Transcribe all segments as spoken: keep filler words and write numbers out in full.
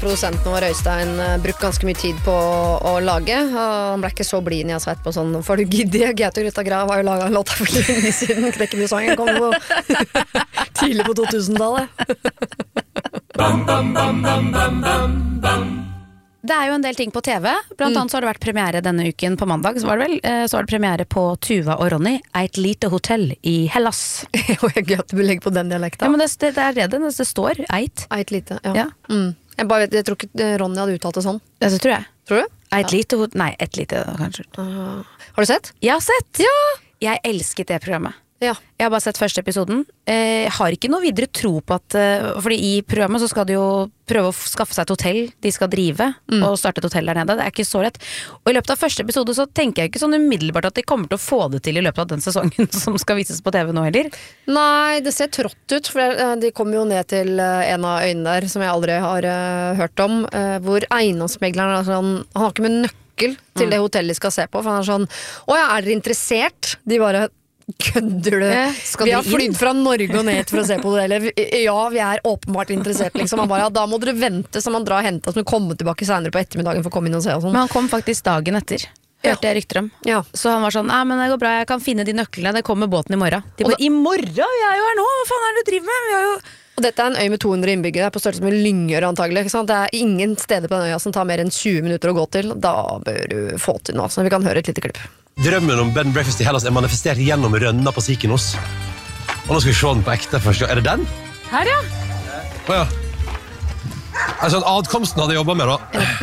produsenten vår Øystein brukt ganske mye tid på å lage, og han ble ikke så blid når jeg sa etterpå sånn, for du gidder, Gaute Grutta Grav har jo laget en låt her for lenge siden, Knekkebrudsangen kom på tidlig på totusen-tallet. Bam, bam, bam, bam, bam, bam, bam. Det er jo en del ting på T V. Blant annet så har det vært premiere denne uken på mandag, så var det vel. Så var det premiere på Tuva og Ronny, Eit lite hotell i Hellas. Og jeg gøy at du legger på den dialekten. Ja, men det, det, det er det det, det står, Eit. Eit lite, ja. Ja. Mm. Jeg, bare vet, jeg tror ikke Ronny hadde uttalt det sånn. Ja, så tror jeg. Tror du? Eit ja. lite hotell, nei, et lite kanskje. Uh, har du sett? Jeg har sett! Ja! Jeg elsket det programmet. Ja. Jeg har bare sett første episoden. Jeg eh, har ikke noe videre tro på at uh, fordi i programmet så skal de jo prøve å skaffe seg et hotell de skal drive, mm. og starte et hotell der nede. Det er ikke så lett. Og i løpet av første episode så tenker jeg ikke sånn umiddelbart at de kommer til å få det til i løpet av den sesongen som skal vises på T V nå heller. Nei, det ser trått ut, for de kommer jo ned til en av øynene der som jeg aldri har uh, hørt om, uh, hvor eiendomsmegleren er sånn, han har ikke med nøkkel til mm. det hotellet de skal se på, for han er sånn, å ja, er dere interessert? De bare kødder du? Vi har flydd fra Norge og ned for å se på det, eller ja, vi er åpenbart interessert, liksom. Han bare, ja, da må dere vente, så man drar og henter oss, men komme tilbake senere på ettermiddagen for å komme inn og se og sånn. Men han kom faktisk dagen etter, hørte jeg rykter om. Ja. Så han var sånn, nei, men det går bra, jeg kan finne de nøklene, det kommer båten i morgen. De bare, i morgen? Vi er jo her nå, hva faen er det du driver med? Vi er jo... Og dette er en øy med to hundre innbyggere, på størrelse med Lyngør antagelig, ikke sant? Det er ingen steder på den øya som tar mer enn tjue minutter å gå til. Da bør du få til noe, så vi kan høre et lite klipp. Drømmen om bed and breakfast i Hellas er manifestert gjennom rønna på Sikenos. Og nå skal vi se den på ekte først. Er det den? Her, ja. Åja. Altså, adkomsten hadde jeg jobbet med, da.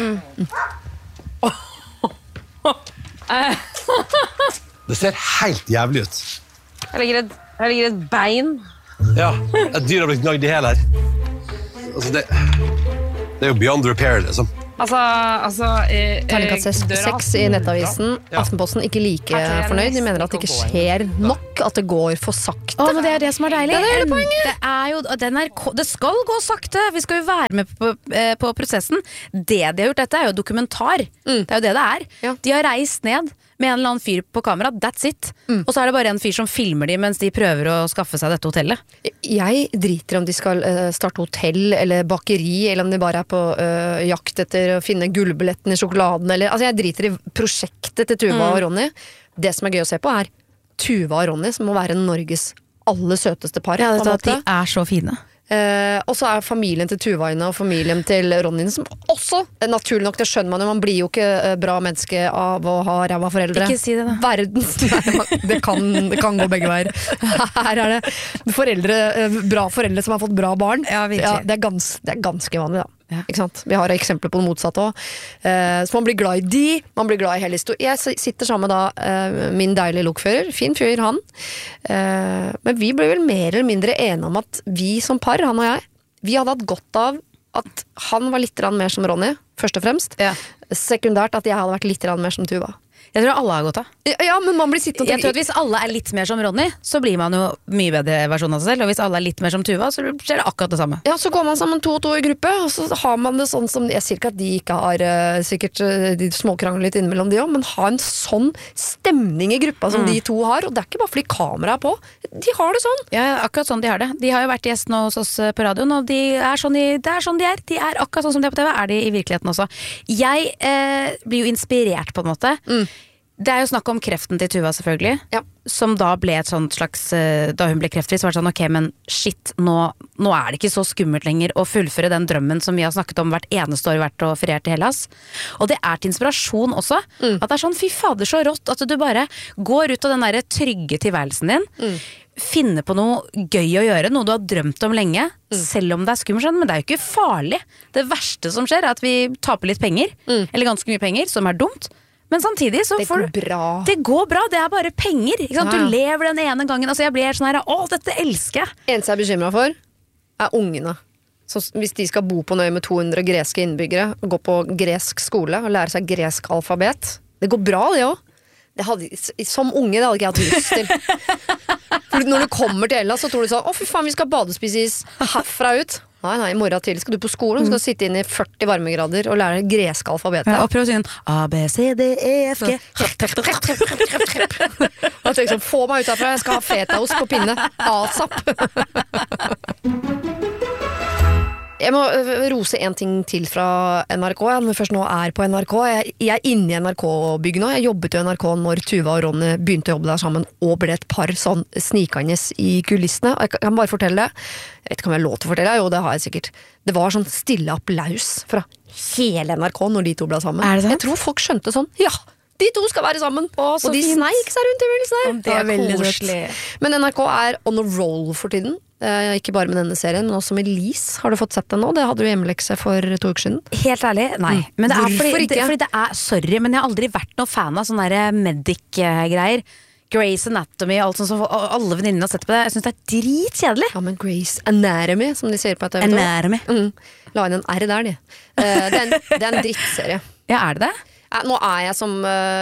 Det ser helt jævlig ut. Her ligger et, her ligger et bein. Ja, et dyr har blitt gnagd i hel her. Altså, det, det er jo beyond repair, liksom. Altså, altså eh, Terningkast seks i Nettavisen. Ja. Aftenposten ikke like fornøyd. De mener at det ikke skjer nok, at det går for sakte. Å, men det er det som er deilig. Det er det poenget. Det er jo, den er, det skal gå sakte. Vi skal jo være med på, på prosessen. Det de har gjort, dette er jo dokumentar. Mm. Det er jo det det er. Ja. De har reist ned med en eller annen fyr på kamera, that's it. Mm. Og så er det bare en fyr som filmer de mens de prøver å skaffe seg dette hotellet. Jeg driter om de skal uh, starte hotell eller bakeri, eller om de bare er på uh, jakt etter å finne gullbilletten i sjokoladen, eller, altså jeg driter i prosjektet til Tuva mm. og Ronny. Det som er gøy å se på er Tuva og Ronny, som må være Norges aller søteste par. Ja, det, de er så fine. Uh, og så er familien til Tuvaine og familien til Ronny som også, naturlig nok, det skjønner man jo, man blir jo ikke uh, bra menneske av å ha ræva foreldre. Ikke si det da. Verdens, nei, det, kan, det kan gå begge veier. Her er det foreldre, uh, bra foreldre som har fått bra barn. Ja, ja, det, er gans, det er ganske vanlig da. Ja. Ikke sant? Vi har eksempler på det motsatte også. Uh, så man blir glad i de, man blir glad i hele historien. Jeg sitter sammen med da uh, min deilige lokfører, fin fyr han. Uh, men vi ble vel mer eller mindre enige om at vi som par, han og jeg, vi hadde hatt godt av at han var litt mer som Ronny, først og fremst. Ja. Sekundært at jeg hadde vært litt mer som Tuva. Jeg tror alle har gått av. Ja, men man blir sittende og Jeg tror at hvis alle er litt mer som Ronny, så blir man jo mye bedre versjon av seg selv. Og hvis alle er litt mer som Tuva, så skjer det akkurat det samme. Ja, så går man sammen to og to i gruppe, og så har man det sånn som Jeg sier ikke at de ikke har uh, sikkert uh, de småkrangler litt innimellom de også, men ha en sånn stemning i gruppa som mm. de to har, og det er ikke bare fordi kameraet er på. De har det sånn. Ja, akkurat sånn de har det. De har jo vært gjest nå hos oss på radioen, og de er sånn de, det er sånn de er. De er akkurat sånn som de er på T V, er de i virkeligheten også. Jeg eh, blir jo inspirert på en måte. Mm. Det er jo snakk om kreften til Tuva selvfølgelig, ja. Som da ble et sånt slags, da hun ble kreftfri, så var det sånn, ok, men shit, nå, nå er det ikke så skummelt lenger å fullføre den drømmen som vi har snakket om hvert eneste år vært og feriert i Hellas. Og det er til inspirasjon også, mm. at det er sånn, fy fader så rått, at du bare går ut av den der trygge tilværelsen din, mm. finne på noe gøy å gjøre, noe du har drømt om lenge, mm. selv om det er skummelt, men det er jo ikke farlig. Det verste som skjer er at vi taper litt penger, mm. eller ganske mye penger, som er dumt. Men samtidig så det går, får, bra. det går bra, det er bare penger ikke sant? Ja. Du lever den ene gangen. Altså jeg blir helt sånn her, å dette elsker jeg. Eneste jeg er bekymret for er ungene. Så hvis de skal bo på en øy med to hundre greske innbyggere og gå på gresk skole og lære seg gresk alfabet, det går bra det også. Som unge det hadde ikke jeg hatt lyst til. For når du kommer til Hellas så tror du sånn, å fy faen vi skal badespises herfra ut. Nei, nei, i morgen tidlig skal du på skolen, skal du sitte inn i førti varmegrader og lære greske alfabetet. Ja, og prøve å si en A, B, C, D, E, F, G. Og jeg tenker sånn, få meg ut herfra, jeg skal ha fetaost på pinne. ASAP. Jeg må rose en ting til fra N R K, når vi først nå er på N R K. Jeg, jeg er inne i N R K-bygg nå. Jeg jobbet i N R K når Tuva og Ronny begynte å jobbe der sammen, og ble et par sånn snikende i kulissene. Jeg kan bare fortelle det. Jeg vet ikke om jeg har lov til å fortelle det, jo det har jeg sikkert. Det var sånn stille applaus fra hele N R K når de to ble sammen. Er det sant? Jeg tror folk skjønte sånn, ja, de to skal være sammen. Å, og de fint. sneik seg rundt i begynnelsen der. Det er veldig koselig. Men N R K er on a roll for tiden. Eh, ikke bare med denne serien, men også med Lise. Har du fått sett den nå? Det hadde du hjemmelekse for to uker siden. Helt ærlig, nei. Men det er Hvorfor fordi, ikke? det, fordi det er, sorry, men jeg har aldri vært noen fan av sånne der medic-greier. Grey's Anatomy, alt sånt, som alle venninnene har sett på det. Jeg synes det er dritkjedelig. Ja, men Grey's Anatomy, som de sier på et T V to. Anatomy. Mm. La inn en R der, de. Eh, det, er en, det er en drittserie. Ja, er det det? Eh, Nå er jeg som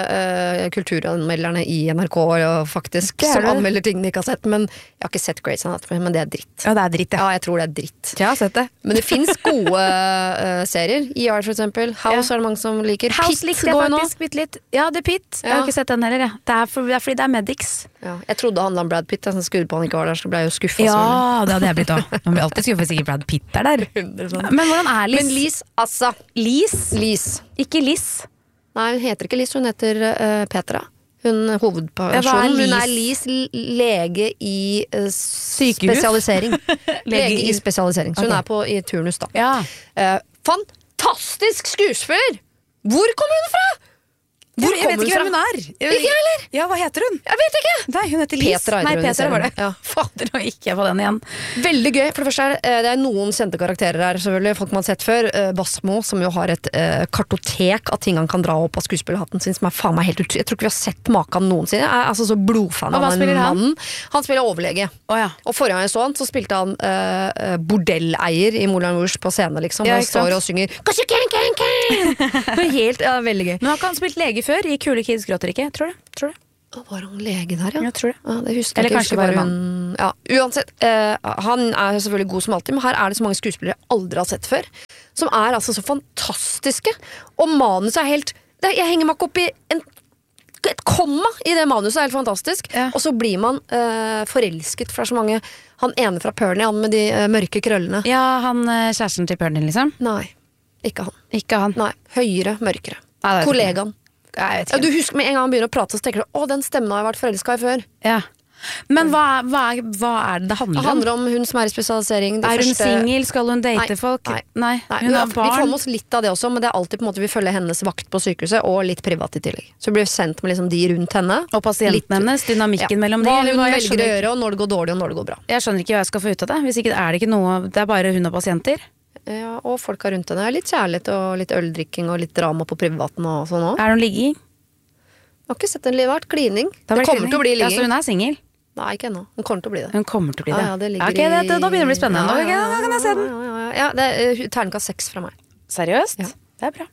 uh, kulturanmelderne i N R K, og faktisk, Det er som det. anmelder ting de ikke har sett. Men jeg har ikke sett Grey's Anatomy, men det er dritt. Ja, det er dritt, Ja, jeg tror det er dritt. Jeg har sett det. Men det finnes gode uh, serier. E R for eksempel. House Ja. er det mange som liker. House Pitt likte jeg går nå. faktisk bitte litt. Ja, det er Pitt. Jeg Ja. har ikke sett den heller, jeg. Det er, for, det er fordi det er medics. Ja, jeg trodde det handlet om Brad Pitt. Jeg som skudde på han ikke var der, så ble jeg jo skuffet. Ja, det hadde jeg blitt òg. Man blir alltid skuffet hvis ikke Brad Pitt er der. Men hvordan er Liz? Men Lise, altså. Lise? Lise. Ikke Liz. Nei, hun heter ikke Lise, hun heter uh, Petra. Hun Ja, hva er hovedpersonen. Hun er Lise? Lise, l- lege i uh, Sykehus? spesialisering. Lege lege i- i spesialisering. Så hun Ok. er på i turnus, da. Ja. Uh, fantastisk skuespiller! Hvor kommer hun fra? Hvor jeg vet kommer ikke hun hvem fra? hun er. Jeg, Ikke jeg heller. Ja, hva heter hun? Jeg vet ikke! Nei, hun heter Liz. Petra heter Nei, hun i Petra var det. serien. Ja. Fader, nå gikk jeg på den igjen. Veldig gøy. For det første er det, det er noen kjente karakterer her, selvfølgelig. Folk man har sett før. Uh, Basmo, som jo har et uh, kartotek av ting han kan dra opp av skuespillerhatten sin, som er faen meg helt ut. Jeg tror ikke vi har sett maken noensinne. Jeg er altså så blodfan Og av hva den spiller han? mannen. Han spiller overlege. Å ja. Og forrige gang jeg så han, så spilte han uh, bordelleier i Moulin Rouge på scenen, liksom. Ja, Han ikke sant? står og synger «Kanskje ken, ken, ken!» Helt, ja, veldig gøy. Men har ikke han spilt lege før? I Kule kids gråter ikke? Tror det. Tror det. Å, var han lege der, ja? Jeg tror det. Ja, det husker Eller jeg ikke. kanskje Jeg husker bare hun... ja, uansett, eh, han er selvfølgelig god som alltid, men her er det så mange skuespillere jeg aldri har sett før, som er altså så fantastiske. Og manuset er helt det, Jeg henger meg ikke opp i en, et komma i det manuset, er helt fantastisk. Ja. Og så blir man eh, forelsket, for det er så mange. Han ene fra Pernie, han med de eh, mørke krøllene. Ja, han eh, kjæresten til Pernie, liksom? Nei, ikke han. Ikke han. Nei, høyere, mørkere. Nei, det vet jeg Kollegaen. Jeg vet Ja, ikke. du husker med en gang han begynner å prate, så tenker du å, den stemmen har jeg vært forelska i før. Ja. Men hva, hva, er- hva er det det handler Det om? handler om hun som er i spesialisering. Det Er hun første- singel? Skal hun date Nei, folk? nei. Nei. Nei, Hun vi, har vi får barn. med oss litt av det også, men det er alltid på en måte vi følger hennes vakt på sykehuset, og litt privat i tillegg. Så vi blir sendt med liksom de rundt henne. Og pasienten Litt- hennes, dynamikken Ja. mellom de. Hva eller hun hva? Jeg velger å skjønner, gjøre, og når det går dårlig, og når det går bra. jeg skjønner ikke hva jeg skal få ut av det. Hvis ikke er det ikke noe Det er bare hun og pasienter. Ja, og folka rundt henne. Litt kjærlighet og litt øldrikking og litt drama på privaten og sånn òg. Er det noe ligging? Jeg har ikke sett en liv vært klining. Det Det har vært kommer klining. til å bli Ja, så ligging. hun er singel? Nei, ikke ennå. Hun kommer til å bli det. Hun kommer til å bli det. Ja, ja, det ligger Ok, det, det, da begynner det å bli spennende. Ja, Ok, ja, da kan jeg se den. Ja, ja, ja, ja. Det er uh, terningkast seks fra meg. Seriøst? Ja. Det er bra.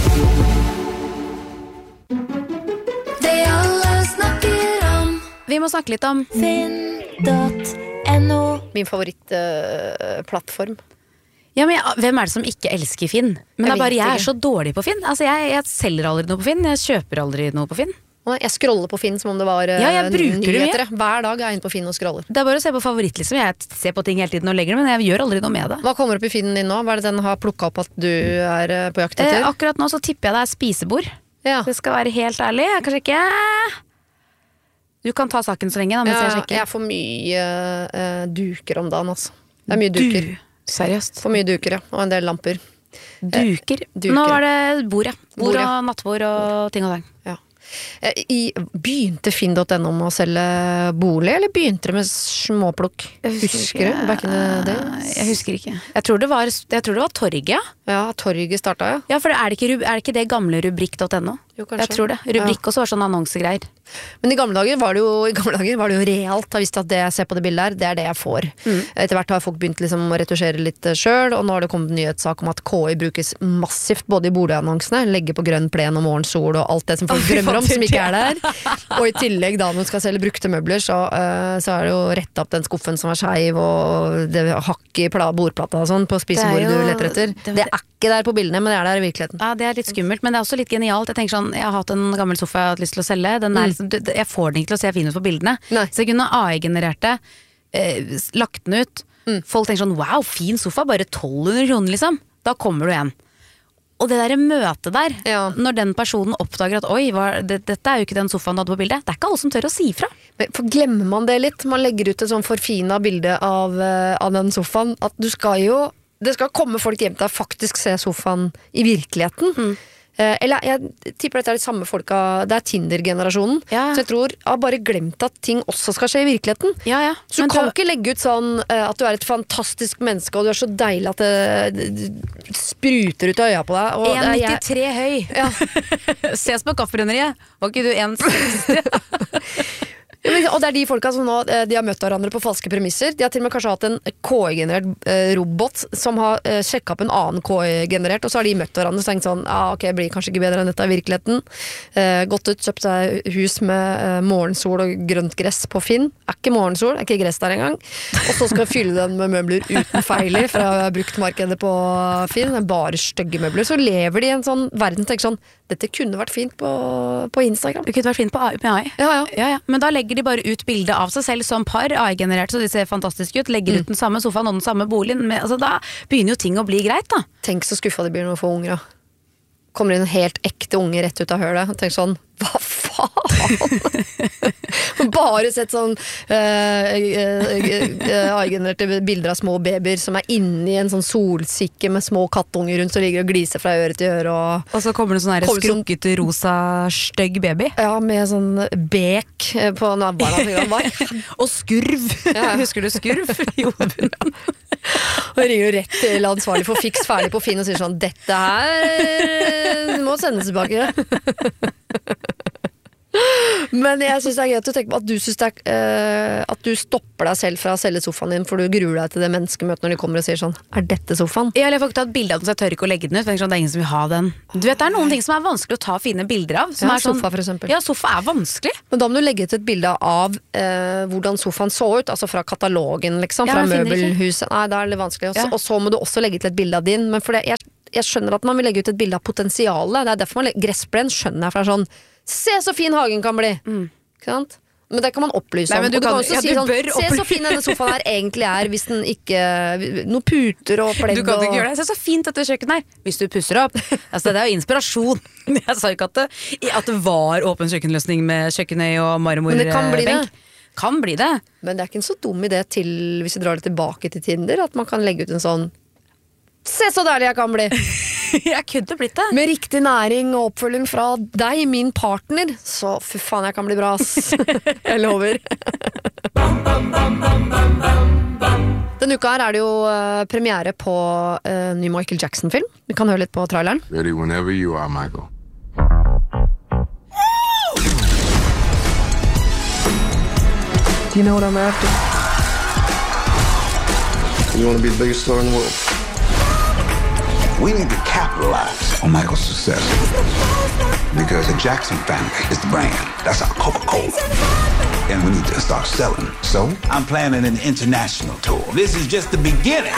Det alle snakker om Vi må snakke litt om finn.no. Min favorittplattform. Ja, men jeg, Hvem er det som ikke elsker Finn? Men det Jeg er bare vet jeg er ikke. så dårlig på Finn. Altså, jeg, jeg selger aldri noe på Finn. Jeg kjøper aldri noe på Finn. Jeg scroller på Finn som om det var uh, Ja, jeg bruker det mye. nyheter. Hver dag er jeg inne på Finn og scroller. Det er bare å se på favoritt, liksom. Jeg ser på ting hele tiden og legger det, men jeg gjør aldri noe med det. Hva kommer opp i Finnen din nå? Hva er det den har plukka opp at du er uh, på jakt Eh, etter? akkurat nå så tipper jeg det er spisebord. Ja. Det skal være helt ærlig. Jeg Kanskje ikke Du kan ta saken så lenge, da, mens Ja, jeg sjekker. jeg får mye uh, duker om dagen, altså. Det er mye duker. Du, seriøst. For mye duker, ja. Og en del lamper. Duker. duker. Nå var det bord, ja. Bord Bord, ja. og nattbord og ting og tang. Ja. Eh, I, begynte Finn punktum no med å selge bolig, eller begynte det med småplukk? Husker du? Back in the days? Jeg husker ikke. Jeg tror det var, jeg tror det var Torget, ja. Ja, torget starta, ja. Ja, for er det ikke, rub- er det, ikke det gamle rubrik punktum no? Jo, kanskje. Jeg tror det. Rubrikk også var sånn annonsegreier. Men i gamle dager var det jo, i gamle dager var det jo realt. Jeg visste at det jeg ser på det bildet her, det er det jeg får. Mm. Etter hvert har folk begynt liksom å retusjere litt sjøl, og nå har det kommet en nyhetssak om at K I brukes massivt både i boligannonsene, legge på grønn plen og morgensol og alt det som folk Oi, drømmer om, hva som ikke betyr er der. Og i tillegg, da når du skal selge brukte møbler, så, uh, så er det jo rette opp den skuffen som er skeiv, og det hakk i pla- bordplata og sånn på spisebordet Det er jo- du leter etter. det- Det er ikke der på bildene, men det er der i virkeligheten. Ja, det er litt skummelt, men det er også litt genialt. Jeg tenker sånn, jeg har hatt en gammel sofa jeg har hatt lyst til å selge. Den er liksom, du- jeg får den ikke til å se fin ut på bildene. Nei. Så jeg kunne A I-generert det, eh, lagt den ut, Mm. Folk tenker sånn, wow, fin sofa, bare tolv hundre kroner liksom. Da kommer du igjen. Og det der møtet der, ja. Når den personen oppdager at oi, hva, det, dette er jo ikke den sofaen du hadde på bildet, det er ikke alle som tør å si fra. Men for glemmer man det litt? Man legger ut et sånn forfina bilde av, uh, av den sofaen, at du skal jo, det skal komme folk hjem til deg faktisk se sofaen i virkeligheten. Mm. Uh, eller jeg tipper dette er de samme folka, det er Tinder-generasjonen, ja. Så jeg tror jeg har bare glemt at ting også skal skje i virkeligheten. Ja, ja. Så du Men kan du... ikke legge ut sånn uh, at du er et fantastisk menneske, og du er så deilig at det, det spruter ut av øya på deg. en komma nittitre jeg... høy. Ja. Ses på kaffebrenneriet. Var ikke du en komma seksti? Og det er de folka som nå de har møtt hverandre på falske premisser. De har til og med kanskje hatt en K I-generert eh, robot som har eh, sjekket opp en annen K I-generert, og så har de møtt hverandre og tenkt sånn, ah, ok, blir kanskje ikke bedre enn dette i virkeligheten. Eh, gått ut, kjøpt seg hus med eh, morgensol og grønt gress på Finn. Er ikke morgensol, er ikke gress der engang. Og så skal fylle den med møbler uten feiler fra bruktmarkedet på Finn. Det er bare stygge møbler. Så lever de i en sånn verden, tenker sånn, dette kunne vært fint på, på Instagram. Det kunne vært fint på A I. Ja, ja. Ja, ja. Men da legger de bare ut bilde av seg selv som par, A I-generert, så de ser fantastisk ut, legger mm. ut den samme sofaen og den samme boligen, men, altså, da begynner jo ting å bli greit da. Tenk så skuffa de blir når de får unger da. Kommer inn en helt ekte unge rett ut av hølet og tenker sånn, hva faen? Bare sett sånn uh, uh, uh, A I-genererte bilder av små babyer som er inni en sånn solsikke med små kattunger rundt, som ligger og gliser fra øre til øre. Og, og så kommer det sånn her skrukkete rosa stygg baby. Ja, med sånn bek på navbarna. Og skurv. Ja. Husker du skurv? Jo, og ringer jo rett til ansvarlig for fiks ferdig på Finn og sier sånn, dette her må sendes tilbake. Men jeg synes det er gøy at du tenker på at du, synes det er, uh, at du stopper deg selv fra å selge sofaen din, for du gruer deg til det menneskemøtet når de kommer og sier sånn, er dette sofaen? Ja, eller jeg får ikke ta et bilde av den, så jeg tør ikke å legge den ut, for sånn, det er ingen som vil ha den. Du vet, det er noen ting som er vanskelig å ta fine bilder av. Som ja, er sånn, sofa for eksempel. Ja, sofa er vanskelig. Men da må du legge ut et bilde av uh, hvordan sofaen så ut, altså fra katalogen liksom, ja, fra møbelhuset. Nei, det er litt vanskelig. Også, ja. Og så må du også legge til et bilde av din, men for det, jeg, jeg skjønner at man vil legge ut et bilde av potensialet, det er derfor man legger gressplen, skjønner jeg, for det er sånn, se så fin hagen kan bli. Mm. Ikke sant? Men det kan man opplyse Nei, om. Du og du kan, kan også ja, si sånn, opplyse. se så fin denne sofaen her egentlig er, hvis den ikke, noe puter og pledd. Du kan ikke og... gjøre det. Se så fint dette kjøkken her, hvis du pusser opp. Altså, det er jo inspirasjon. Jeg sa ikke at det, at det var åpen kjøkkenløsning med kjøkkenøy og marmorbenk. Men det kan bli det. Kan bli det. Men det er ikke en så dum idé til, hvis vi drar det tilbake til Tinder, at man kan legge ut en sånn, se så deilig jeg kan bli. Jeg kunne blitt det. Med riktig næring og oppfølging fra deg, min partner. Så fy faen, jeg kan bli bra, ass. Jeg lover. Denne uka her er det jo uh, premiere på uh, ny Michael Jackson-film. Vi kan høre litt på traileren. Ready whenever you are, Michael. Do you know what I'm after? You want to be the biggest star in the world? We need to capitalize on Michael's success because the Jackson family is the brand. That's our Coca-Cola. And we need to start selling. So I'm planning an international tour. This is just the beginning.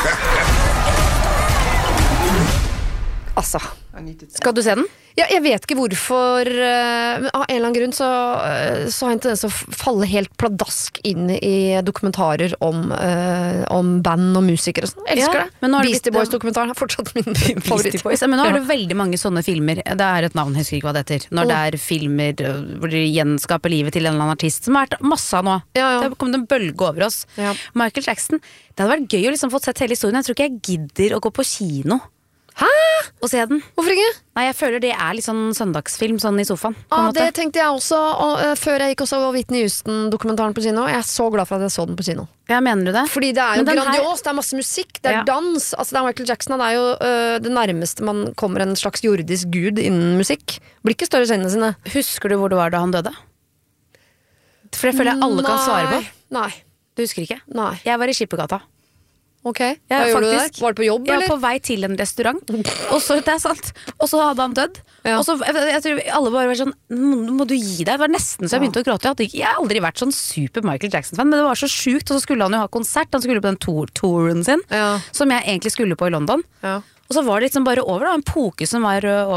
Altså, skal du se den? Ja, jeg vet ikke hvorfor, men av en eller annen grunn så, så har jeg en tendens til å falle helt pladask inn i dokumentarer om, uh, om band og musikere og sånn. Jeg elsker ja, det. Beastie Boys-dokumentaren er fortsatt min favoritt. Boys, men nå er det veldig mange sånne filmer. Det er et navn, jeg husker ikke hva det heter. Når det er filmer hvor de gjenskaper livet til en eller annen artist, som har vært masse av nå. Ja, ja. Det har kommet en bølge over oss. Ja. Michael Jackson, det hadde vært gøy å liksom få sett hele historien. Jeg tror ikke jeg gidder å gå på kino. Hæ? Og se den. Hvorfor ikke? Nei, jeg føler det er litt sånn søndagsfilm sånn i sofaen. Ah, det tenkte jeg også, og, uh, før jeg gikk også Whitney Houston-dokumentaren på kino. Jeg er så glad for at jeg så den på kino. Ja, mener du det? Fordi det er jo grandios, her... det er masse musikk, det er ja. dans. Altså, det er Michael Jackson, han er jo uh, det nærmeste man kommer en slags jordisk gud innen musikk. Blir ikke større scenene sine. Husker du hvor det var da han døde? For det føler jeg alle Nei. Kan svare på. Nei. Du husker ikke? Nei. Jeg var i Skippergata. Ok, hva ja, gjorde du der? Var du på jobb, eller? Jeg var på vei til en restaurant, og så, det er sant, og så hadde han dødd. Ja. Og så, jeg, jeg tror alle bare var sånn, må, må du gi deg? Det var nesten så jeg begynte å gråte. Jeg, hadde ikke, jeg har aldri vært sånn super Michael Jackson-fan, men det var så sjukt, og så skulle han jo ha konsert, han skulle på den tour, touren sin, ja. Som jeg egentlig skulle på i London. Ja. Og så var det liksom bare over da, en poke som var over.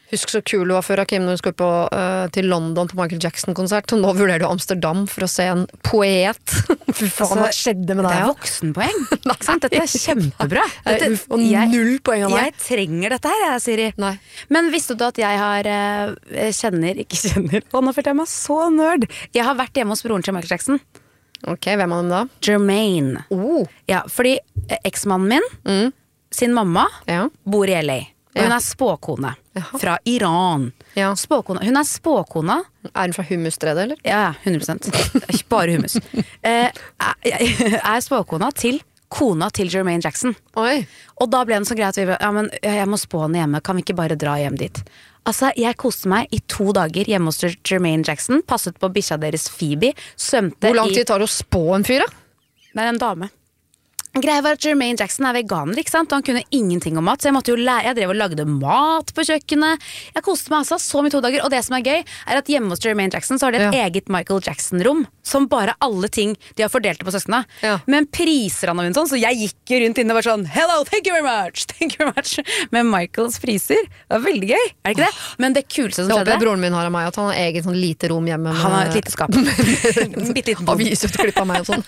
Husk så kul du var før, Akim, når du skulle på, uh, til London på Michael Jackson-konsert, og nå vurderer du Amsterdam for å se en poet. Fy faen, hva skjedde med deg? Det er voksenpoeng, ikke sant? Dette er kjempebra. Dette, og null poeng av meg. Jeg trenger dette her, jeg, Siri. Nei. Men visste du at jeg har uh, kjenner, ikke kjenner, og nå følte jeg meg så nerd. Jeg har vært hjemme hos broren til Michael Jackson. Ok, hvem av dem da? Jermaine. Oh. Ja, fordi uh, eksmannen min, mm. sin mamma, ja. bor i L A. Og hun er spåkone Jaha. Fra Iran. Ja. Spåkone. Hun er spåkona. Er hun fra hummusstredet, eller? Ja, hundre prosent. Bare hummus. eh, er spåkona til kona til Jermaine Jackson. Oi. Og da ble det så greit at vi ja, men jeg må spå henne hjemme. Kan vi ikke bare dra hjem dit? Altså, jeg koste meg i to dager hjemme hos Jermaine Jackson. Passet på bikkja deres Phoebe. Svømte i Hvor lang tid tar det å spå en fyr, da? Det er en dame. Greia var at Jermaine Jackson er veganer, ikke sant? Og han kunne ingenting om mat, så jeg måtte jo lære, jeg drev og lagde mat på kjøkkenet. Jeg koste meg altså så mye to dager, og det som er gøy, er at hjemme hos Jermaine Jackson så har de et ja. eget Michael Jackson-rom, som bare alle ting de har fordelt på søskene. Ja. Men priser han og hun sånn, så jeg gikk jo rundt inne og var sånn, hello, thank you very much, thank you very much, med Michaels priser. Det var veldig gøy, er det ikke det? Men det kuleste som skjedde... Det håper jeg broren min har av meg, at han har eget sånn lite rom hjemme. Med... Han har et lite skap. En bitte liten bom. Avisutklipp av meg og sånn.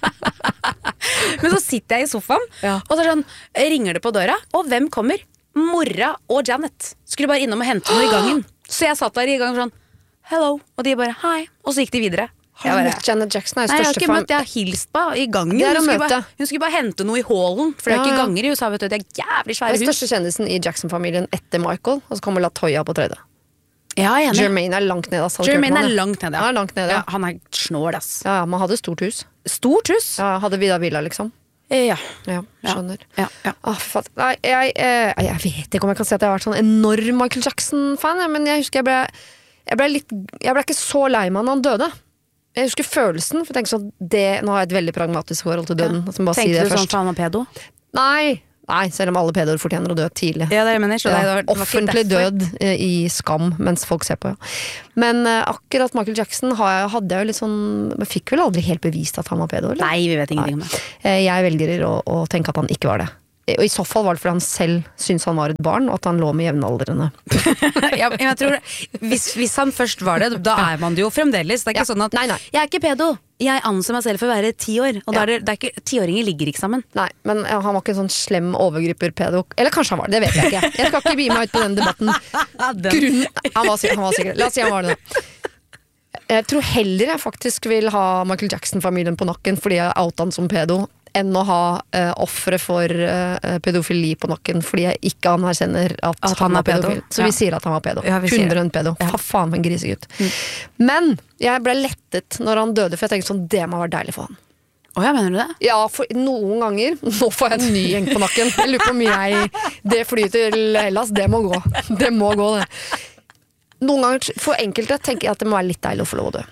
Men så sitter jeg i sofaen, ja. og så sånn, ringer det på døra, og hvem kommer? Mora og Janet skulle bare innom og hente noe i gangen. Så jeg satt der i gangen sånn, hello, og de bare, hei, og så gikk de videre. Jeg bare, Janet Jackson er Nei, jeg har største ikke møtt, jeg har hilst på i gangen. Det er hun, å skulle møte. bare, hun skulle bare hente noe i hallen, for det er Ja, ikke ja. ganger i U S A, vet du, det er jævlig svære Den hus. største kjendisen i Jackson-familien etter Michael, og så kommer LaToya på tredje. Ja, jeg er enig. Jermaine er langt nede, ass. Hadde Jermaine ikke hørt er om han, langt nede, ja. Han er langt nede, ja. ja. Han er snål, ass. Ja, ja, man hadde stort hus. Stort hus? Ja, hadde Vida Villa, liksom. Ja. Ja, skjønner. Ja, ja. Ah, for faen. Nei, jeg, eh, jeg vet ikke om jeg kan si at jeg har vært sånn enorm Michael Jackson-fan, ja, men jeg husker jeg ble, jeg ble litt, jeg ble ikke så lei meg når han døde. Jeg husker følelsen, for jeg tenker sånn, det, nå har jeg et veldig pragmatisk forhold til døden. Ja. Bare Tenkte si det du først. sånn for han var pedo? Nei, nei, selv om alle pedoer fortjener å dø tidlig. Ja, det er mener, så ja, det var, det var offentlig død eh, i skam mens folk ser på, ja. Men eh, akkurat Michael Jackson har jeg, hadde jeg jo litt sånn, jeg fikk vel aldri helt bevist at han var pedo, eller? Nei, vi vet ingenting om det. Eh, jeg velger å, å tenke at han ikke var det. Og i så fall var det fordi han selv syntes han var et barn, og at han lå med jevnaldrende. ja, jeg tror, hvis, hvis han først var det, da er man det jo fremdeles. Det er ikke ja. sånn at, nei, nei. jeg er ikke pedo, jeg anser meg selv for å være ti år, og da er det, det er ikke, tiåringer ligger ikke sammen. Nei, men ja, han var ikke en sånn slem overgriper-pedo. Eller kanskje han var det, det vet jeg ikke. Jeg skal ikke bi meg ut på den debatten. Grunn, han, var, han var sikkert, la oss si han var det da. Jeg tror heller jeg faktisk vil ha Michael Jackson-familien på nakken fordi jeg outa han som pedo, enn å ha uh, offre for uh, pedofili på nakken fordi jeg ikke anerkjenner at, at han, han er pedo. pedofil. Så ja. vi sier at han var pedo. Ja, hundre prosent pedo. Ja. Fa faen for en grisegutt. Mm. Men jeg ble lettet når han døde, for jeg tenkte sånn, det må være deilig for han. Åja, oh, mener du det? Ja, for noen ganger. Nå får jeg en ny gjeng på nakken. Jeg lurer på hvor mye jeg Det flyet til Hellas, det må gå. Det må gå, det. Noen ganger, for enkelte, tenker jeg at det må være litt deilig å få lov å dø.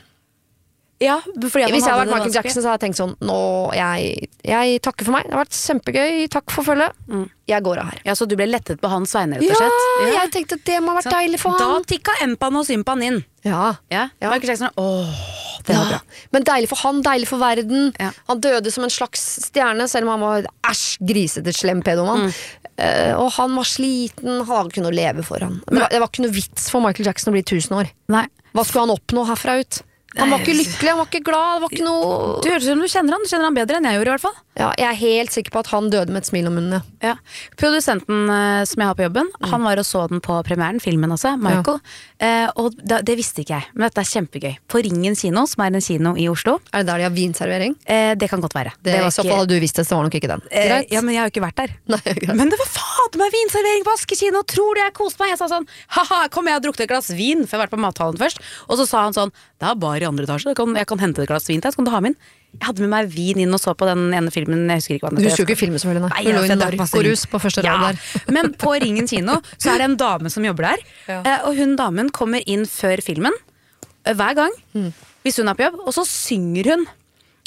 Ja, fordi Hvis jeg hadde vært Michael Jackson, så hadde jeg tenkt sånn, nå, jeg, jeg takker for meg. Det har vært kjempegøy. Takk for følget. Mm. Jeg går av her. Ja, så du ble lettet på hans vegne, rett og ja, slett? Ja, jeg tenkte det må ha vært så, deilig for da han. Da tikka empan og sympan inn. Ja. ja. ja. Michael Jackson, åh, det var ja. bra. Men deilig for han, deilig for verden. Ja. Han døde som en slags stjerne, selv om han var æsj, grisete, slem pedoman. Mm. Uh, og han var sliten, han hadde ikke noe å leve for han. Det var, det var ikke noe vits for Michael Jackson å bli tusen år. Nei. Hva skulle han oppnå herfra ut? Han var ikke lykkelig, han var ikke glad, det var ikke noe... Du høres ut som du kjenner han, du kjenner han bedre enn jeg gjorde i hvert fall. Ja, jeg er helt sikker på at han døde med et smil om munnen. Ja. Produsenten uh, som jeg har på jobben, mm. han var og så den på premieren, filmen også, Michael. Ja. Uh, og da, det visste ikke jeg, men dette er kjempegøy. På Ringen kino, som er en kino i Oslo. Er det der de har vinservering? Uh, det kan godt være. Det, det var så fall du visste, så var nok ikke den. Uh, ja, men jeg har jo ikke vært der. Nei, men det var faen meg vinservering på Aske kino, tror du jeg koste meg? Jeg sa sånn, haha, kom jeg har drukket et glass vin, for jeg har vært på mathallen først. Og så sa han sånn, det er bare i andre etasje, kan, jeg kan hente et glass vin til, så kan du ha min. Jeg hadde med meg vin inn og så på den ene filmen. Jeg husker ikke hva den Du husker jo ikke filmen selvfølgelig. Nei, nei, lå i narkorus på første rad ja. der. Men på Ringen kino så er det en dame som jobber der, ja. Og hun damen kommer inn før filmen hver gang, mm. hvis hun er på jobb, og så synger hun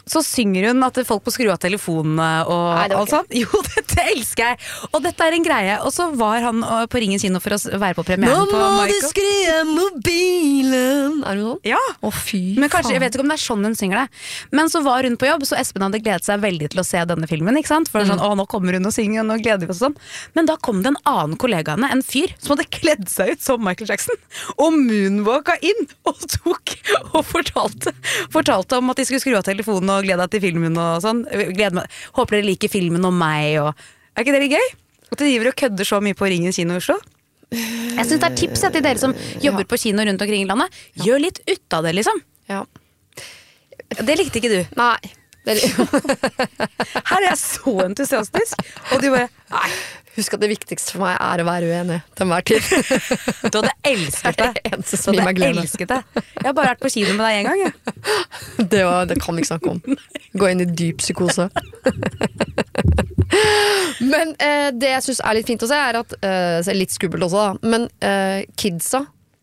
så synger hun at folk må skru av telefonene og Nei, det var alt sånt. Jo, dette elsker jeg. Og dette er en greie. Og så var han på Ringen kino for å være på premieren på Michael. Nå må du skru av mobilen. Er du sånn? Ja. Å, fy Men kanskje, faen. jeg vet ikke om det er sånn hun synger det. Men så var hun på jobb, så Espen hadde gledet seg veldig til å se denne filmen, ikke sant? For det er sånn, å, nå kommer hun og synger, og nå gleder vi oss sånn. Men da kom det en annen kollega henne, en fyr, som hadde kledd seg ut som Michael Jackson, og moonwalka inn, og tok, og fortalte, fortalte om at de skulle skru av telefonen og glede deg til filmen og sånn. Gleder meg. Håper dere liker filmen om meg, og er ikke det litt gøy? At de driver og kødder så mye på Ringen kino i Oslo? Jeg synes det er tips til dere som jobber ja. på kino rundt omkring i landet. Gjør litt ut av det, liksom. Ja. Det likte ikke du. Nei. Det Her er jeg så entusiastisk, og du bare, nei. Husk at det viktigste for meg er å være uenig til hver tid. Du hadde elsket det. Det er det eneste som gir meg glede. elsket det. Jeg har bare vært på kino med deg en gang. Ja. Det, var, det kan vi ikke snakke om. Gå inn i dyp psykose. Men eh, det jeg synes er litt fint å se, er at eh, litt skummelt også, da. Men eh, kidsa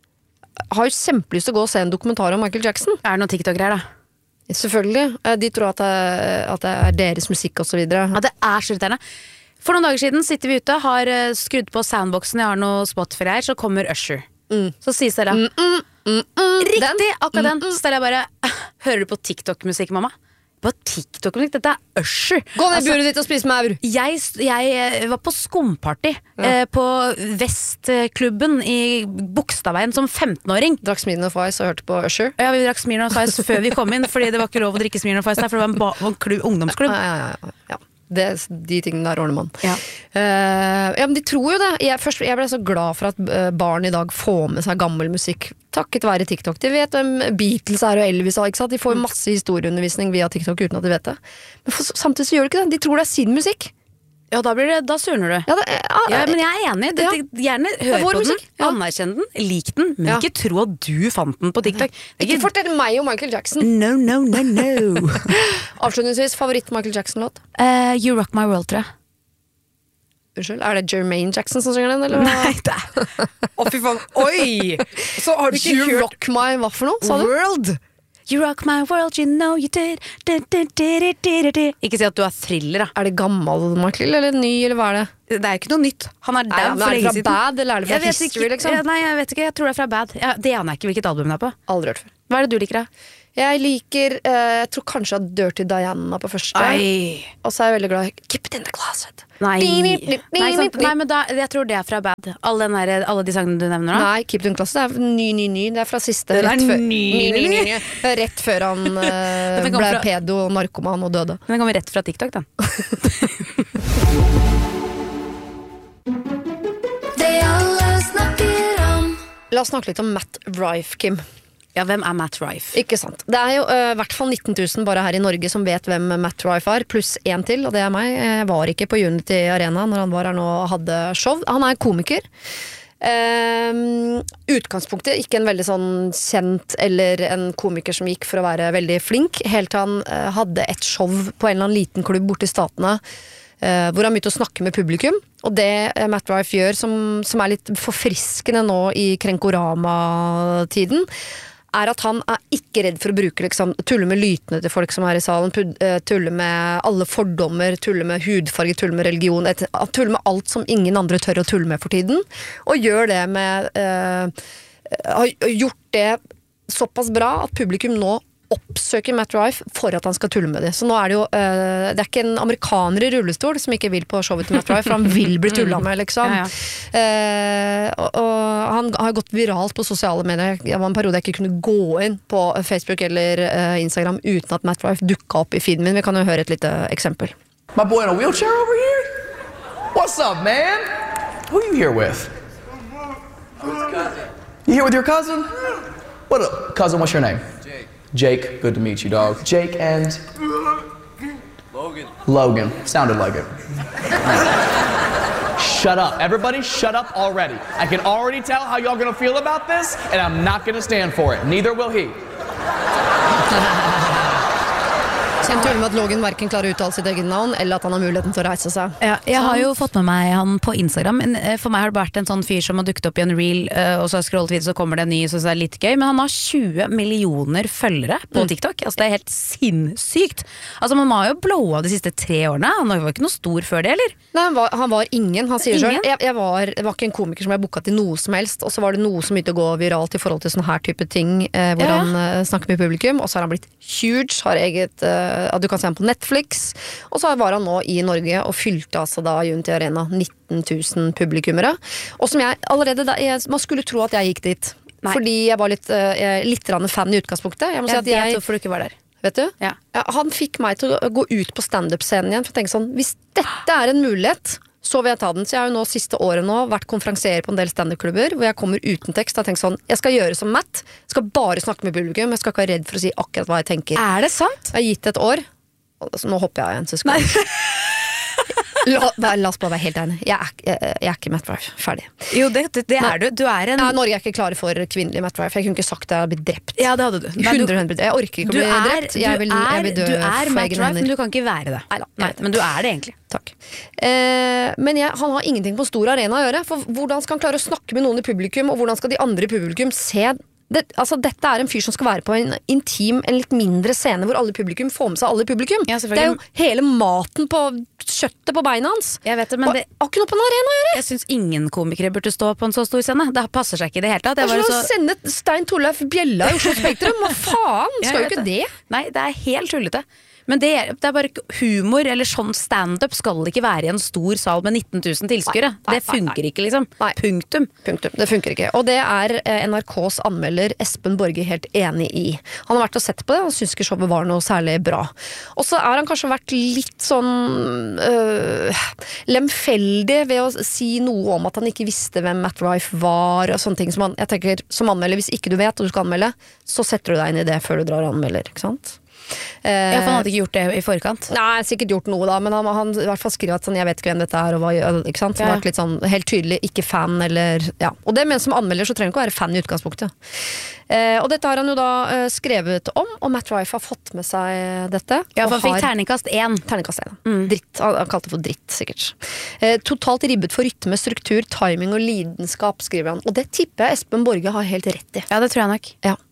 har jo kjempelyst til å gå og se en dokumentar om Michael Jackson. Er det noen TikTok-greier, da? Selvfølgelig. De tror at det, at det er deres musikk og så videre. Ja, det er så irriterende. For noen dager siden sitter vi ute, har skrudd på soundboxen, jeg har noe Spotify her, så kommer Usher. Mm. Så sier Stella mm, mm, mm, mm, Riktig, den? akkurat den. Så Stella bare, hører du på TikTok-musikk, mamma? På TikTok-musikk? Dette er Usher. Gå ned i buret ditt og spis maur. Jeg, jeg var på skumparty ja. eh, på Vestklubben i Bogstadveien som femtenåring. Drakk Smirnoff Ice og hørte på Usher? Ja, vi drakk Smirnoff Ice før vi kom inn, fordi det var ikke lov å drikke Smirnoff Ice der, for det var en, ba en klubb, ungdomsklubb. Ja, ja, ja, ja. Det, de tingene der ordner man. Ja. Uh, ja, men de tror jo det. Jeg, først, jeg ble så glad for at uh, barn i dag får med seg gammel musikk takket være TikTok. De vet hvem Beatles er og Elvis er, ikke sant? De får masse historieundervisning via TikTok uten at de vet det. Men for, samtidig så gjør de ikke det. De tror det er sin musikk. Ja, da blir det, da surner du. Ja, det, ja, ja, men jeg er enig. Det, ja. Gjerne hør på musikk. den, anerkjenn den, lik den, men ja. ikke tro at du fant den på TikTok. Ikke, ikke fortell meg om Michael Jackson. No, no, no, no. Avslutningsvis, favoritt Michael Jackson-låt? Uh, You Rock My World, tror jeg. Unnskyld, er det Jermaine Jackson som synger den, eller? Nei, det er... Å, fy faen. Oi! Så har du ikke You hørt... Rock My, hva for noe, sa du? World! You rock my world, you know you did. did, did, did, did, did. Ikke si at du er thriller, da. Er det gammel Michael, eller ny, eller hva er det? Det er ikke noe nytt. Han er down for lenge siden. Er det fra Bad, eller er det fra History, ikke, liksom? Ja, nei, jeg vet ikke, jeg tror det er fra Bad. Ja, det aner jeg ikke hvilket album det er på. Aldri hørt før. Hva er det du liker, da? Jeg liker, uh, jeg tror kanskje at Dirty Diana på første. Ai. Og så er jeg veldig glad i Keep It In The Closet. Nei, nei, sant? Nei, men da, jeg tror det er fra Bad. Alle, den der, alle de sangene du nevner da? Nei, Keep It In The Closet er ny, ny, ny. Det er fra siste. Det er rett før, ny, ny, ny, ny, ny. Rett før han uh, ble fra... pedo, narkoman og døde. Den kommer rett fra TikTok, den. Det alle snakker om. La oss snakke litt om Matt Rife, Kim. Ja, hvem er Matt Rife? Ikke sant. Det er jo i uh, hvert fall nitten tusen bare her i Norge som vet hvem Matt Rife er, pluss en til, og det er meg. Jeg var ikke på Unity Arena når han var her nå og hadde show. Han er komiker. Uh, utgangspunktet ikke en veldig sånn kjent eller en komiker som gikk for å være veldig flink, helt til han uh, hadde et show på en eller annen liten klubb borte i Statene, uh, hvor han begynte å snakke med publikum. Og det uh, Matt Rife gjør, som, som er litt forfriskende nå i Krenkorama-tiden, er at han er ikke redd for å bruke liksom, tulle med lytene til folk som er i salen, tulle med alle fordommer, tulle med hudfarge, tulle med religion, et, tulle med alt som ingen andre tør å tulle med for tiden, og gjør det med uh, har gjort det såpass bra at publikum nå oppsøker Matt Rife for at han skal tulle med det. Så nå er det jo uh, det er ikke en amerikaner i rullestol som ikke vil på showet til Matt Rife, for han vil bli tullet med, liksom. Ja, ja. Uh, og, og han har gått viralt på sosiale medier. Det var en periode jeg ikke kunne gå inn på Facebook eller uh, Instagram uten at Matt Rife dukket opp i feeden min. Vi kan jo høre et lite eksempel. My boy in a wheelchair over here? What's up, man? Who you here with? You here with your cousin? What up, cousin? What's your name? Jake, good to meet you, dog. Jake and... Logan. Logan. Sounded like it. Shut up. Everybody shut up already. I can already tell how y'all gonna feel about this, and I'm not gonna stand for it. Neither will he. Så han tuller med at Logan hverken klarer å uttale sitt eget navn eller at han har muligheten til å reise seg. Ja, jeg har jo fått med meg han på Instagram, men for meg har det vært en sånn fyr som har dukket opp i en reel, og så har scrollet videre, så kommer det en ny, så det er litt gøy, men han har tjue millioner følgere på TikTok. Altså det er helt sinnssykt. Altså man har jo blowa de siste tre årene. Han var ikke noe stor før det, eller? Nei, han var, han var ingen. Han sier selv, jeg, jeg var, det var ikke en komiker som jeg booket til noe som helst, og så var det noe som begynte å gå viralt i forhold til sånne her type ting, eh, hvor ja. han eh, snakker med publikum, og så har han blitt huge, har eget, eh, at du kan se ham på Netflix, og så var han nå i Norge og fylte altså da Unity Arena nitten tusen publikummere, og som jeg allerede da, jeg, man skulle tro at jeg gikk dit. Nei. Fordi jeg var litt, uh, litt fan i utgangspunktet. Jeg må si ja, at jeg, hvorfor du ikke var der. Vet du? Ja. Ja, han fikk meg til å gå ut på stand-up-scenen igjen, for å tenke sånn, hvis dette er en mulighet, så vil jeg ta den. Så jeg har jo nå siste året nå vært konferansier på en del stand-up-klubber, hvor jeg kommer uten tekst og tenker sånn, jeg skal gjøre som Matt, jeg skal bare snakke med publikum, jeg skal ikke være redd for å si akkurat hva jeg tenker. Er det sant? Jeg har gitt et år, så nå hopper jeg igjen, så skal jeg. La, la oss bare være helt enig. Jeg er, jeg, jeg er ikke Matt Rife. Ferdig. Jo, det, det, det er du. Du er en... Ja, Norge er ikke klare for kvinnelig Matt Rife. Jeg kunne ikke sagt det, jeg hadde blitt drept. Ja, det hadde du. hundre, hundre, jeg orker ikke å bli er, drept. Jeg vil, jeg vil dø du er Matt Rife, men du kan ikke være det. Neida, Nei, men du er det egentlig. Takk. Eh, men jeg, han har ingenting på stor arena å gjøre. For hvordan skal han klare å snakke med noen i publikum, og hvordan skal de andre i publikum se det, altså, dette er en fyr som skal være på en intim, en litt mindre scene hvor alle publikum får med seg alle publikum. Ja, det er jo hele maten på kjøttet på beina hans. Jeg vet det, men det har ikke noe på en arena å gjøre. Jeg synes ingen komikere burde stå på en så stor scene. Det passer seg ikke i det hele tatt. Det er sånn å så... sende Stein Torleif Bjella i Oslo Spektrum. Hva faen? Skal jo ikke det? Nei, det er helt tullete. Men det er, det er bare humor, eller sånn stand-up skal ikke være i en stor sal med nitten tusen tilskuere. Det funker ikke, liksom. Nei. Punktum. Punktum. Det funker ikke. Og det er N R K's anmelder Espen Borge helt enig i. Han har vært og sett på det, og synes ikke showet var noe særlig bra. Og så har han kanskje vært litt sånn øh, lemfeldig ved å si noe om at han ikke visste hvem Matt Rife var, og sånne ting som han, jeg tenker, som anmelder, hvis ikke du vet og du skal anmelde, så setter du deg inn i det før du drar og anmelder, ikke sant? Ja, for han hadde ikke gjort det i forkant. Nei, sikkert gjort noe da, men han, han i hvert fall skriver at sånn, jeg vet ikke hvem dette er og hva, ikke sant? Så ja. Vært litt sånn, helt tydelig, ikke fan eller, ja. Og det med som anmelder så trenger du ikke å være fan i utgangspunktet. Eh, og dette har han jo da eh, skrevet om, og Matt Rife har fått med seg dette. Ja, for han fikk har, terningkast én. Terningkast én. Mm. Dritt, han, han kalte det for dritt, sikkert. Eh, totalt ribbet for rytme, struktur, timing og lidenskap, skriver han. Og det tipper jeg Espen Borge har helt rett i. Ja, det tror jeg nok. Ja.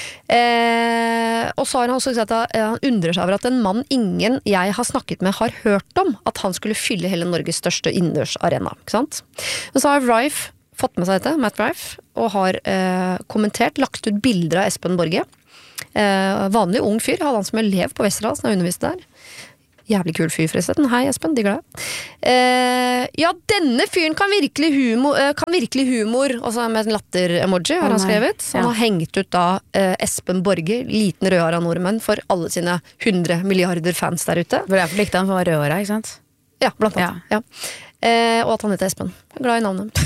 Eh, og så har han også sagt at han undrer seg over at en mann ingen jeg har snakket med har hørt om at han skulle fylle hele Norges største innendørsarena, ikke sant? Men så har Rife fått med seg dette, Matt Rife, og har eh, kommentert, lagt ut bilder av Espen Borge. Eh, vanlig ung fyr, hadde han som elev på Westerdals når jeg underviste der. Jævlig kul fyr forresten. Hei Espen, digger deg. Eh, ja, denne fyren kan virkelig humor, eh, kan virkelig humor, altså med en latter-emoji har han skrevet. Så han har hengt ut da eh, Espen Borge, liten rødhåra nordmenn, for alle sine hundre milliarder fans der ute. For derfor likte han for å være rødhåra, ikke sant? Ja, blant annet. Ja. Ja. Eh, og at han heter Espen. Jeg er glad i navnet.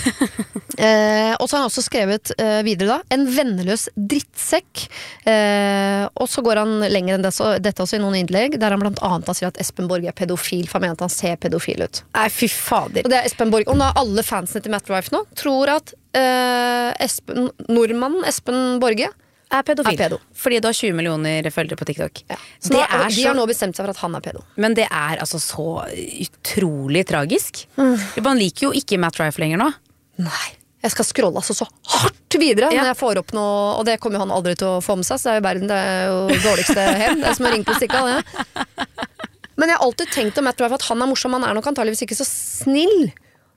eh, og så har han også skrevet eh, videre da, en venneløs drittsekk. Eh, og så går han lenger enn det, så, dette også i noen innlegg, der han blant annet sier at Espen Borge er pedofil, for han mener at han ser pedofil ut. Nei, fy fader. Og det er Espen Borge. Og nå alle fansene til Matt Rife nå tror at eh, Espen, nordmannen Espen Borge er pedofil. Er pedo. Fordi du har tjue millioner følgere på TikTok. Ja. Så det nå, er de så... har nå bestemt seg for at han er pedo. Men det er altså så utrolig tragisk. Mm. Man liker jo ikke Matt Rife lenger nå. Nei. Jeg skal scrolle altså så hardt videre ja. Når jeg får opp noe, og det kommer jo han aldri til å få med seg, så det er jo verden, det er jo dårligste hen. Det er som å ringe på stikka, det. Men jeg har alltid tenkt om Matt Rife at han er morsom, han er nok antageligvis ikke så snill.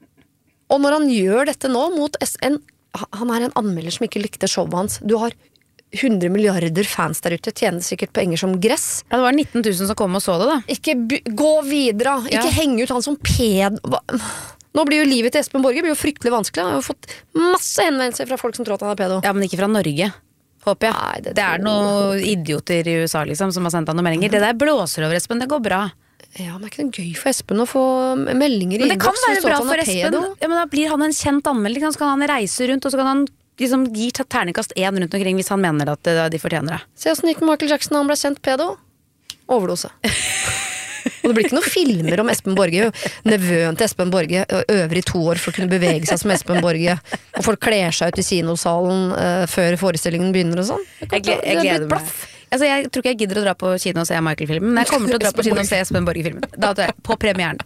Og når han gjør dette nå mot en, han er en anmelder som ikke likte showet hans. Du har hundre milliarder fans der ute, tjener sikkert penger som gress. Ja, det var nitten tusen som kom og så det da. Ikke gå videre, ikke ja. Henge ut han som ped... Nå blir jo livet til Espen Borge blir jo fryktelig vanskelig. Han har jo fått masse henvendelser fra folk som tror at han er pedo. Ja, men ikke fra Norge, håper jeg. Nei, det, det er noen idioter i U S A liksom, som har sendt han noen meldinger. Det der blåser over Espen, det går bra. Ja, men det er ikke noe gøy for Espen å få meldinger i innboks. Men det kan være bra for Espen. Ja, men da blir han en kjent anmelder. Så kan han reise rundt, og så kan han liksom gi terningkast én rundt omkring hvis han mener at de fortjener det. Se hvordan gikk Michael Jackson da han ble kjent pedo. Overdose. Og det blir ikke noen filmer om Espen Borge. Nevøen til Espen Borge øver i to år for å kunne bevege seg som Espen Borge. Og folk kler seg ut i kinosalen uh, før forestillingen begynner og sånn. Jeg, gled, jeg gleder meg. Altså, jeg tror ikke jeg gidder å dra på kino og se Michael-filmen, men jeg kommer til å dra på kino og se Espen Borg-filmen. Da tror jeg, på premieren.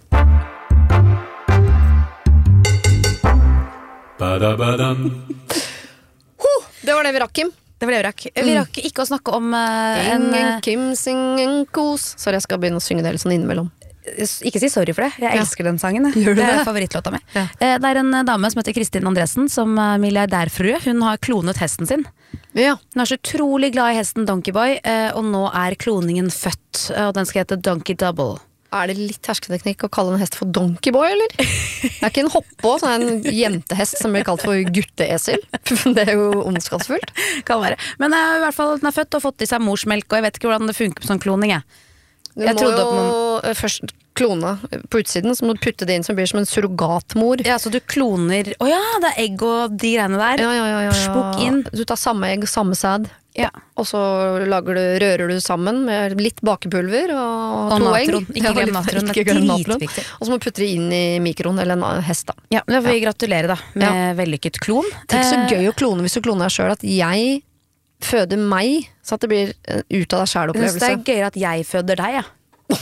Huh, det var det vi rakk, Kim. Det var det vi rakk. Vi rakk ikke å snakke om uh, en Ingen Kim, singen kos. Sorry, jeg skal begynne å synge det litt sånn innimellom. Ikke si sorry for det, jeg Ja. elsker den sangen. Gjør du Det er det? favorittlåta mi. Ja. Eh, Det er en dame som heter Kristin Andresen, som er milliardærfrue. Hun har klonet hesten sin. Ja. Hun er så utrolig glad i hesten Donkey Boy, eh, og nå er kloningen født, eh, og den skal hete Donkey Double. Er det litt hersketeknikk å kalle en hest for Donkey Boy, eller? Det er ikke en hoppå, sånn en jentehest som blir kalt for gutteesel. Det er jo ondskapsfullt. Kan være. Men eh, i hvert fall den er født og fått i seg morsmelk, og jeg vet ikke hvordan det funker på sånn kloning. Jeg, Du jeg må trodde jo at man... først klone på utsiden, så må du putte det inn som blir som en surrogatmor. Ja, så du kloner... Å ja, det er egg og de greiene der. Ja, ja, ja, ja, ja. Spukk inn. Du tar samme egg, samme sæd. Ja. Og så lager du, rører du sammen med litt bakepulver og, Og to natron. egg. Ikke Ja, glem litt- natron, det er ikke glem natron. dritviktig. Og så må du putte det inn i mikroen, eller en hest da. Ja, da får vi gratulere da, med vellykket klon. Tenk så Eh, gøy å klone hvis du kloner deg selv, at jeg føder meg, så at det blir en ut av deg selv Jeg synes det opplevelse. er gøyere at jeg føder deg, ja.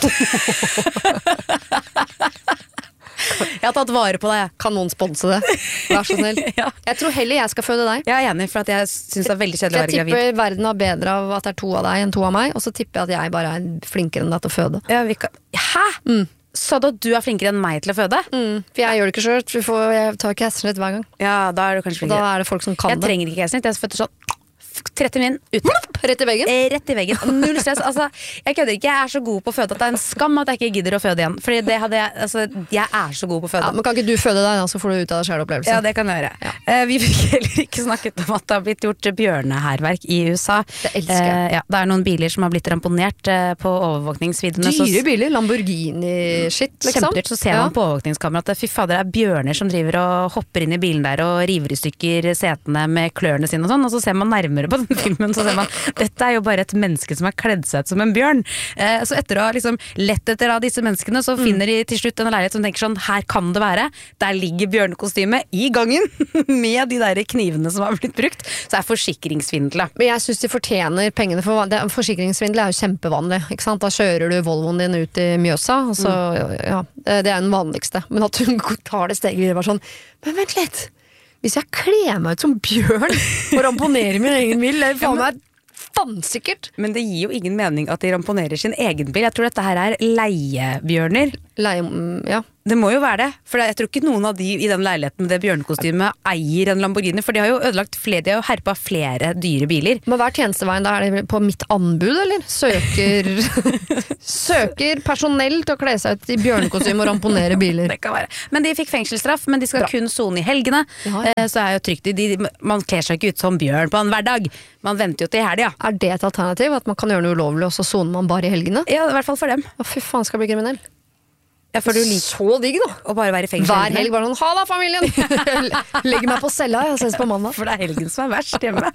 Jeg har tatt vare på deg. Kan noen sponse det? Vær så snill. Ja. Jeg tror heller jeg skal føde deg. Jeg er enig, for at jeg synes det er veldig kjedelig å Jeg være gravid. tipper verden har bedre av at det er to av deg enn to av meg, og så tipper jeg at jeg bare er flinkere enn deg til å føde. Ja, vi kan... Hæ? Mm. Sa du at du er flinkere enn meg til å føde? Mm. For jeg gjør det ikke selv, jeg tar ikke hestersnitt hver gang. Ja, da er du kanskje Og da flinkere. er det folk som kan Jeg det. trenger ikke keisersnitt, jeg føtter sånn tretti min ute. Rett i veggen. Eh, Rett i veggen. Null stress. Altså, jeg kødder ikke. Jeg er så god på å føde at det er en skam at jeg ikke gidder å føde igjen. Fordi det hadde jeg Altså, jeg er så god på å føde. Ja, men kan ikke du føde deg, da, så får du ut av deg selv opplevelse. Ja, det kan jeg gjøre. Ja. Eh, vi fikk heller ikke snakket om at det har blitt gjort bjørnehærverk i U S A. Det elsker jeg. Eh, ja, det er noen biler som har blitt ramponert eh, på overvåkningsvideoene. så- Dyre biler, Lamborghini-shit, liksom. Kjempedyrt, så ser man på overvåkningskamera at fy fader, det er bjørner som driver og hopper inn i bilen der og river i stykker setene med klørne sine og sånn, og så ser man nærmere på den filmen, så ser man dette er jo bare et menneske som har kledd seg ut som en bjørn. Eh, så etter å ha liksom lett etter av disse menneskene, så finner de til slutt en leilighet som tenker sånn, her kan det være, der ligger bjørnekostyme i gangen, med de der knivene som har blitt brukt, så er forsikringssvindel. Men jeg synes de fortjener pengene, for det, forsikringssvindel er jo kjempevanlig, ikke sant? Da kjører du Volvoen din ut i Mjøsa, og så, ja, det er den vanligste. Men at du tar det steget videre, bare sånn, men vent litt, hvis jeg kler meg ut som bjørn og ramponerer min egen bil, det er faen meg fansikkert. Men det gir jo ingen mening at de ramponerer sin egen bil. Jeg tror dette her er leiebjørner. Leie, ja. Det må jo være det, for jeg tror ikke noen av de i den leiligheten med det bjørnekostymet eier en Lamborghini, for de har jo ødelagt flere, de har jo herpa flere dyre biler. Men hva er tjenesteveien da? Er det på mitt anbud, eller? Søker, søker personell til å kle seg ut i bjørnekostyme og ramponere biler. Det kan være. Men de fikk fengselsstraff, men de skal Bra. kun sone i helgene. Ja, ja. Eh, Så er jo trygt, de, de, man kler seg ikke ut som bjørn på en hverdag. Man venter jo til helga. Er det et alternativ? At man kan gjøre noe ulovlig, og så soner man bare i helgene? Ja, i hvert fall for dem. Å, fy faen, skal jeg bli kriminell. Ja, for du liker Så digg, da! å bare være i fengsel. Hver helg bare sånn, ha da, familien! Legger meg på cella, jeg ses på mandag. For det er helgen som er verst hjemme.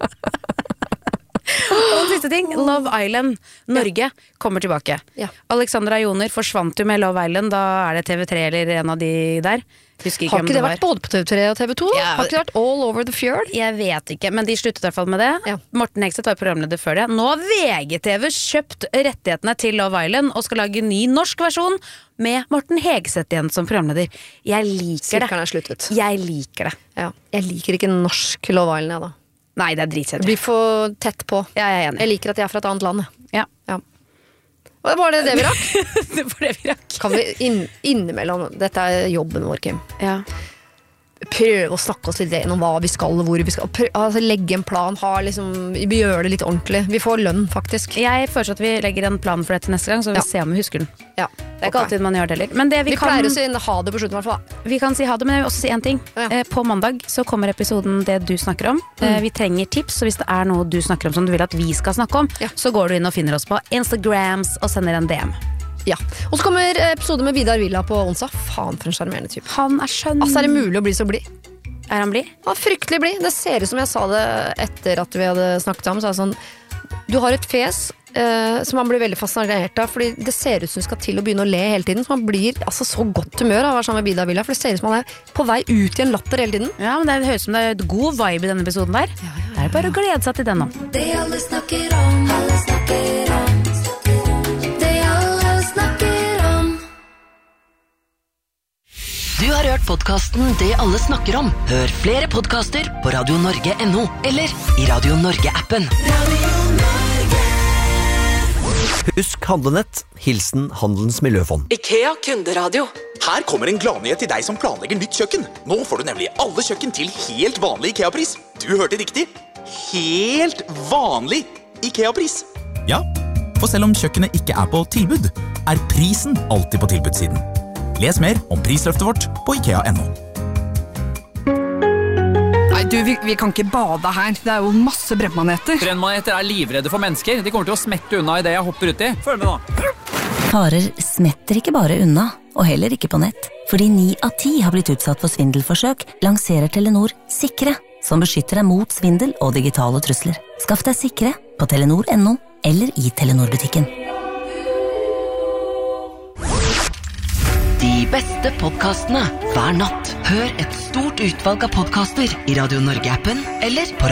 Og en siste ting, Love Island Norge kommer tilbake. Ja. Alexandra Joner forsvant jo med Love Island. Da er det T V tre eller en av de der. Husker ikke Har hvem ikke det det vært var. både på T V tre og T V to? da? Ja. Har ikke det vært all over the fjord? Jeg vet ikke, men de sluttet i hvert fall med det. Ja. Morten Hegseth var programleder før det. Nå har V G T V kjøpt rettighetene til Love Island og skal lage en ny norsk versjon med Morten Hegseth igjen som programleder. Jeg liker Sirkelen det. er sluttet. Jeg liker det. Ja. Jeg liker ikke norsk Love Island, jeg da. Nei, det er Det dritkjedelig. blir for tett på. Ja, jeg er enig. Jeg liker at jeg er fra et annet land. jeg. Ja. Ja. Og det var det det vi rakk. Det var det vi rakk. Kan vi inn, innimellom, dette er jobben vår, Kim. Ja. Prøve å snakke oss litt gjennom hva vi skal og hvor vi skal. Prøve, altså, legge en plan, ha liksom, vi gjør det litt ordentlig. Vi får lønn, faktisk. Jeg foreslår at vi legger en plan for det til neste gang, så vi Ja. ser om vi husker den. Ja. Det er ikke alltid man gjør det heller. Men det vi, Vi kan, pleier å si ha det på slutten, i hvert fall. da. vi kan si ha det, men jeg vil også si en ting. Ja. Eh, på mandag så kommer episoden Det du snakker om. Eh, vi trenger tips, så hvis det er noe du snakker om som du vil at vi skal snakke om, Ja. så går du inn og finner oss på Instagrams og sender en D M. Ja. Og så kommer episode med Vidar Villa på onsdag. Faen, for en sjarmerende type. Han er skjønn. Altså, er det mulig å bli så blid? Er han blid? Ja, fryktelig blid. Det ser ut som jeg sa det etter at vi hadde snakket sammen. Så er det sånn, du har et fjes eh, som man blir veldig fascinert av, fordi det ser ut som du skal til å begynne å le hele tiden. Så man blir altså så godt humør av å være sammen med Vidar Villa, for det ser ut som man er på vei ut i en latter hele tiden. Ja, men det høres ut som det er et god vibe i denne episoden der. Det er bare å glede seg til den nå. Det alle snakker om, alle snakker snakker om. Det alle snakker om. Du har hørt podcasten Det alle snakker om. Hør flere podcaster på radio norge punktum no eller i Radio Norge-appen. Husk handlenett. Hilsen Handelens Miljøfond. IKEA kunderadio. Her kommer en gladnyhet til deg som planlegger nytt kjøkken. Nå får du nemlig alle kjøkken til helt vanlig IKEA-pris. Du hørte riktig. Helt vanlig IKEA-pris. Ja, for selv om kjøkkenet ikke er på tilbud, er prisen alltid på tilbudssiden. Les mer om prisløftet vårt på IKEA punktum no. Nei, du, vi, vi kan ikke bade her. Det er jo masse brennmaneter. Brennmaneter er livredde for mennesker. De kommer til å smette unna i det jeg hopper ut i. Følg med nå. Farer smetter ikke bare unna, og heller ikke på nett. Fordi ni av ti har blitt utsatt for svindelforsøk, lanserer Telenor Sikre, som beskytter deg mot svindel og digitale trusler. Skaff deg Sikre på telenor punktum no eller i Telenor-butikken. De beste podcastene hver natt. Hør et stort utvalg av podcaster i Radio Norge-appen eller på